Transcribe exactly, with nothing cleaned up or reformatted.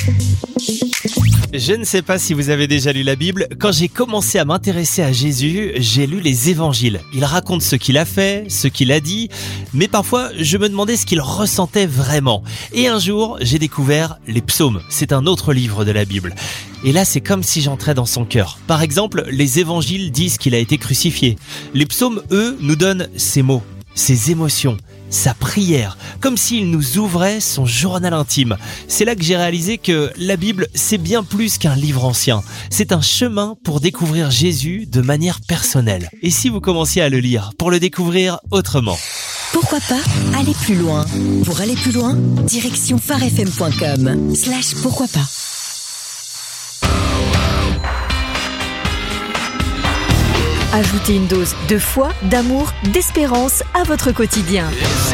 Je ne sais pas si vous avez déjà lu la Bible. Quand j'ai commencé à m'intéresser à Jésus, j'ai lu les évangiles. Il raconte ce qu'il a fait, ce qu'il a dit, mais parfois je me demandais ce qu'il ressentait vraiment. Et un jour, j'ai découvert les psaumes. C'est un autre livre de la Bible. Et là, c'est comme si j'entrais dans son cœur. Par exemple, les évangiles disent qu'il a été crucifié. Les psaumes, eux, nous donnent ses mots, ses émotions, sa prière, comme s'il nous ouvrait son journal intime. C'est là que j'ai réalisé que la Bible, c'est bien plus qu'un livre ancien. C'est un chemin pour découvrir Jésus de manière personnelle. Et si vous commenciez à le lire, pour le découvrir autrement? Pourquoi pas aller plus loin? Pour aller plus loin, direction pharefm point com slash pourquoi pas. Ajoutez une dose de foi, d'amour, d'espérance à votre quotidien.